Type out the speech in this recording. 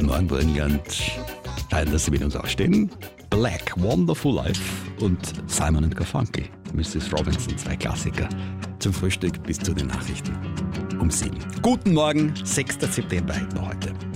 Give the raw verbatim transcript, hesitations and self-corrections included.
Morgen, Burgenland. Schön, dass Sie mit uns aufstehen. Black, Wonderful Life und Simon and Garfunkel, Missus Robinson, zwei Klassiker. Zum Frühstück bis zu den Nachrichten um sieben. Guten Morgen, sechster September noch heute.